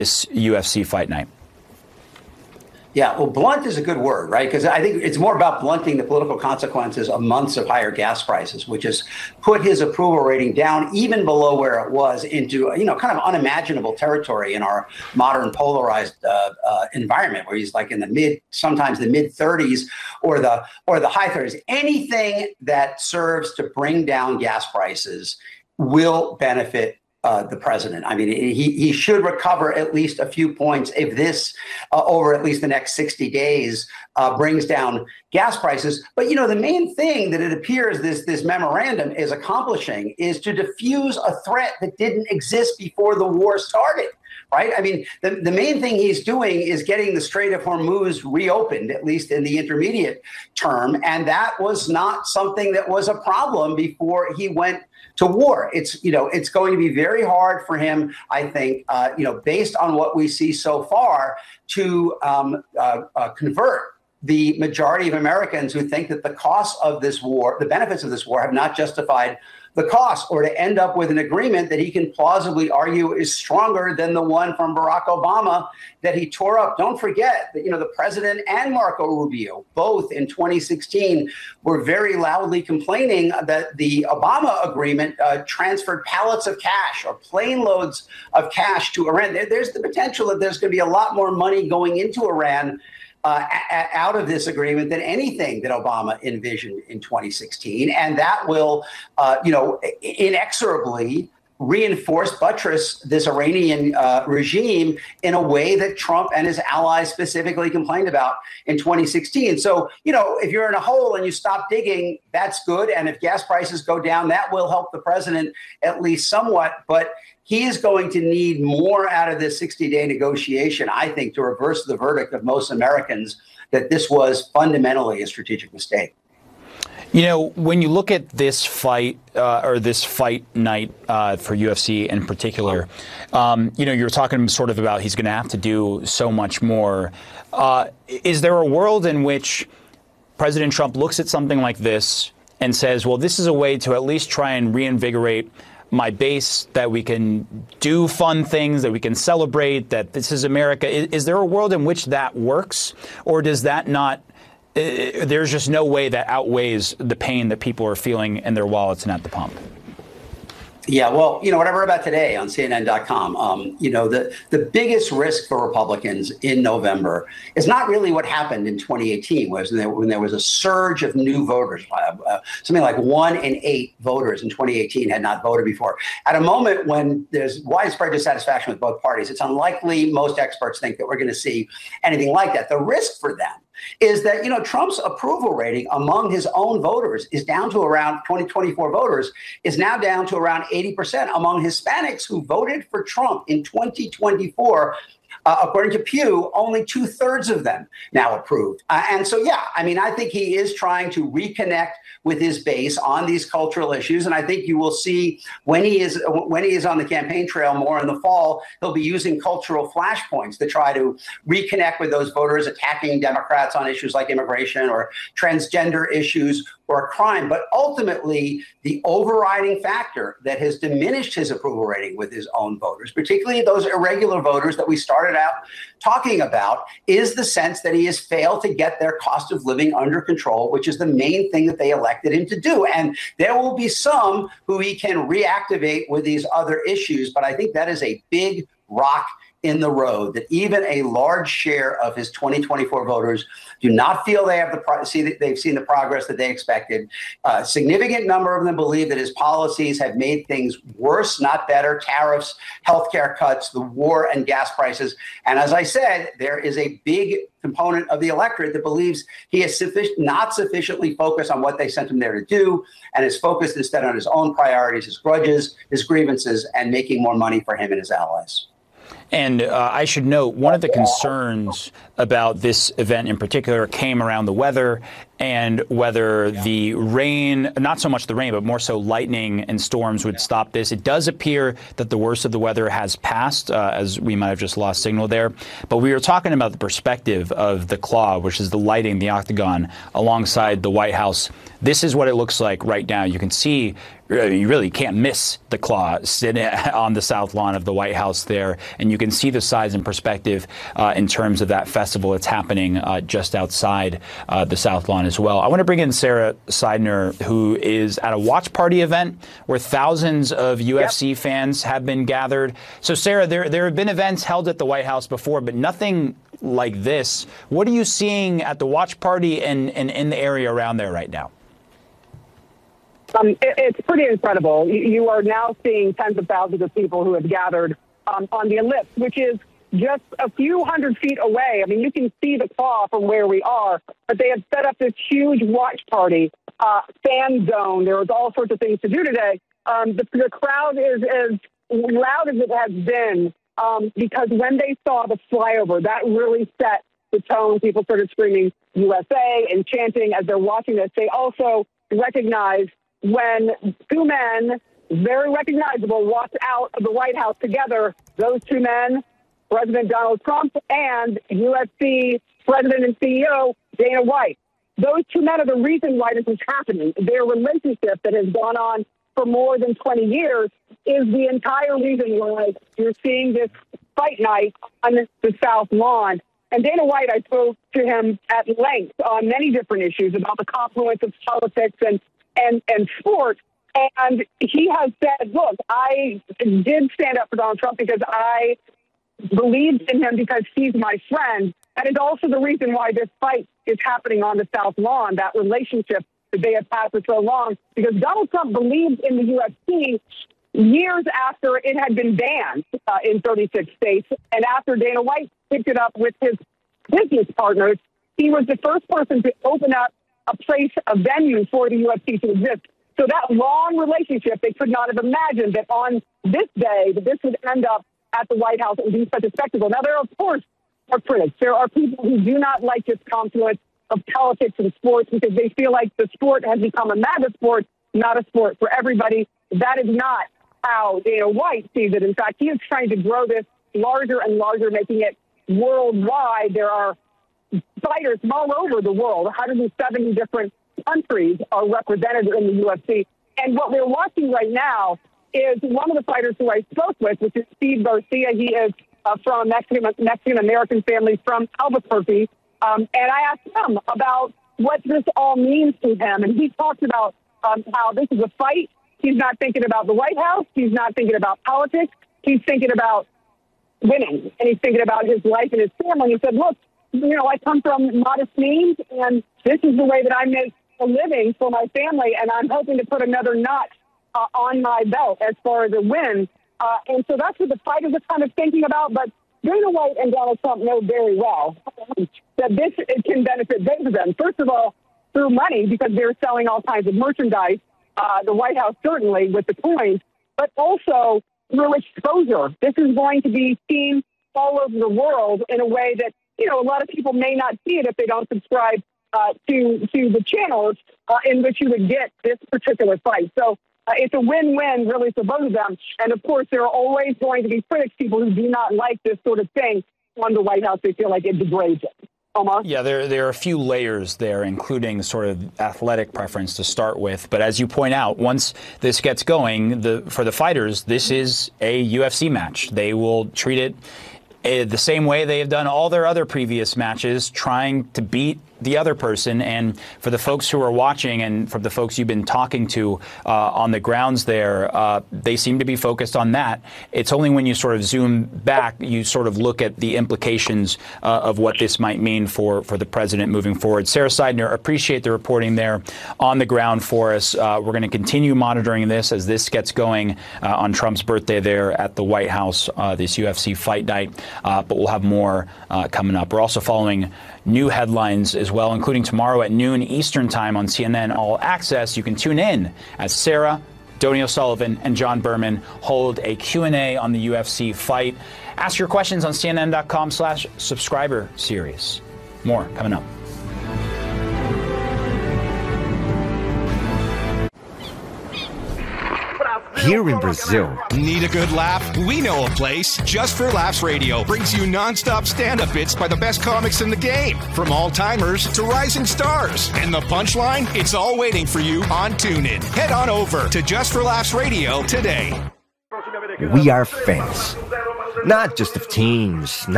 this UFC fight night? Yeah, well, blunt is a good word, right? Because I think it's more about blunting the political consequences of months of higher gas prices, which has put his approval rating down even below where it was into, kind of unimaginable territory in our modern polarized environment, where he's like in the sometimes the mid 30s or the high 30s. Anything that serves to bring down gas prices will benefit the president. I mean, he should recover at least a few points if this, over at least the next 60 days, brings down gas prices. But, the main thing that it appears this memorandum is accomplishing is to diffuse a threat that didn't exist before the war started. Right. I mean, the main thing he's doing is getting the Strait of Hormuz reopened, at least in the intermediate term. And that was not something that was a problem before he went to war. It's going to be very hard for him, I think, based on what we see so far, to convert the majority of Americans who think that the costs of this war, the benefits of this war, have not justified the cost, or to end up with an agreement that he can plausibly argue is stronger than the one from Barack Obama that he tore up. Don't forget that, the president and Marco Rubio, both in 2016, were very loudly complaining that the Obama agreement transferred pallets of cash or plane loads of cash to Iran. There's the potential that there's going to be a lot more money going into Iran out of this agreement than anything that Obama envisioned in 2016. And that will, inexorably buttress this Iranian regime in a way that Trump and his allies specifically complained about in 2016. So, if you're in a hole and you stop digging, that's good. And if gas prices go down, that will help the president at least somewhat. But he is going to need more out of this 60-day negotiation, I think, to reverse the verdict of most Americans that this was fundamentally a strategic mistake. When you look at this fight or this fight night for UFC in particular, you're talking sort of about he's going to have to do so much more. Is there a world in which President Trump looks at something like this and says, well, this is a way to at least try and reinvigorate my base, that we can do fun things, that we can celebrate, that this is America? Is there a world in which that works, or does that not? There's just no way that outweighs the pain that people are feeling in their wallets and at the pump? Yeah, well, what I wrote about today on CNN.com, the biggest risk for Republicans in November is not really what happened in 2018, when there was a surge of new voters. Something like 1 in 8 voters in 2018 had not voted before. At a moment when there's widespread dissatisfaction with both parties, it's unlikely, most experts think, that we're going to see anything like that. The risk for them is that, Trump's approval rating among his own voters is down to around 2024 voters, is now down to around 80% among Hispanics who voted for Trump in 2024. According to Pew, only 2/3 of them now approved. And so, I think he is trying to reconnect with his base on these cultural issues. And I think you will see when he is on the campaign trail more in the fall, he'll be using cultural flashpoints to try to reconnect with those voters, attacking Democrats on issues like immigration or transgender issues or crime. But ultimately, the overriding factor that has diminished his approval rating with his own voters, particularly those irregular voters that we started out talking about, is the sense that he has failed to get their cost of living under control, which is the main thing that they elected him to do. And there will be some who he can reactivate with these other issues. But I think that is a big rock in the road, that even a large share of his 2024 voters do not feel they've seen the progress that they expected. A significant number of them believe that his policies have made things worse, not better. Tariffs, healthcare cuts, the war, and gas prices. And as I said, there is a big component of the electorate that believes he is not sufficiently focused on what they sent him there to do, and is focused instead on his own priorities, his grudges, his grievances, and making more money for him and his allies. And I should note, one of the concerns about this event in particular came around the weather and whether the rain, not so much the rain, but more so lightning and storms would stop this. It does appear that the worst of the weather has passed, as we might have just lost signal there. But we were talking about the perspective of the claw, which is the lighting, the octagon, alongside the White House. This is what it looks like right now. You can see, you really can't miss the claw sitting on the south lawn of the White House there. And you can see the size and perspective in terms of that festival that's happening just outside the South Lawn as well. I want to bring in Sara Sidner, who is at a watch party event where thousands of UFC fans have been gathered. So, Sara, there have been events held at the White House before, but nothing like this. What are you seeing at the watch party and in the area around there right now? It's pretty incredible. You are now seeing tens of thousands of people who have gathered on the ellipse, which is just a few hundred feet away. I mean, you can see the claw from where we are, but they have set up this huge watch party, fan zone. There was all sorts of things to do today. The crowd is as loud as it has been because when they saw the flyover, that really set the tone. People started screaming USA and chanting as they're watching this. They also recognized when two men, very recognizable, walked out of the White House together. Those two men, President Donald Trump and UFC President and CEO Dana White. Those two men are the reason why this is happening. Their relationship that has gone on for more than 20 years is the entire reason why you're seeing this fight night on the South Lawn. And Dana White, I spoke to him at length on many different issues about the confluence of politics and sport. And he has said, look, I did stand up for Donald Trump because I believed in him because he's my friend. And it's also the reason why this fight is happening on the South Lawn, that relationship that they have had for so long, because Donald Trump believed in the UFC years after it had been banned in 36 states. And after Dana White picked it up with his business partners, he was the first person to open up a place, a venue for the UFC to exist. So that long relationship, they could not have imagined that on this day, that this would end up at the White House and be such a spectacle. Now, there, of course, are critics. There are people who do not like this confluence of politics and sports because they feel like the sport has become a MAGA sport, not a sport for everybody. That is not how Dana White sees it. In fact, he is trying to grow this larger and larger, making it worldwide. There are fighters from all over the world. 170 different countries are represented in the UFC. And what we're watching right now is one of the fighters who I spoke with, which is Steve Garcia. He is from Mexican-American family from Albuquerque. And I asked him about what this all means to him. And he talked about how this is a fight. He's not thinking about the White House. He's not thinking about politics. He's thinking about winning. And he's thinking about his life and his family. He said, look, you know, I come from modest means, and this is the way that I make a living for my family, and I'm hoping to put another notch on my belt as far as a win. And so that's what the fighters are kind of thinking about. But Dana White and Donald Trump know very well that this can benefit both of them. First of all, through money, because they're selling all kinds of merchandise, the White House certainly with the coins, but also through exposure. This is going to be seen all over the world in a way that, you know, a lot of people may not see it if they don't subscribe to the channels in which you would get this particular fight. So it's a win-win, really, for both of them. And, of course, there are always going to be critics, people who do not like this sort of thing on the White House. They feel like it degrades it. Omar? Yeah, there are a few layers there, including sort of athletic preference to start with. But as you point out, once this gets going, for the fighters, this is a UFC match. They will treat it the same way they have done all their other previous matches, trying to beat the other person. And for the folks who are watching and for the folks you've been talking to on the grounds there, they seem to be focused on that. It's only when you sort of zoom back, you sort of look at the implications of what this might mean for the president moving forward. Sara Sidner, appreciate the reporting there on the ground for us. We're going to continue monitoring this as this gets going on Trump's birthday there at the White House, this UFC fight night. But we'll have more coming up. We're also following new headlines as well, including tomorrow at noon Eastern Time on CNN All Access. You can tune in as Sarah, Donnie O'Sullivan, and John Berman hold a Q&A on the UFC fight. Ask your questions on CNN.com/subscriber series. More coming up. Here in Brazil, need a good laugh? We know a place. Just for Laughs Radio brings you nonstop stand-up bits by the best comics in the game, from all-timers to rising stars. And the punchline? It's all waiting for you on TuneIn. Head on over to Just for Laughs Radio today. we are fans. not just of teams,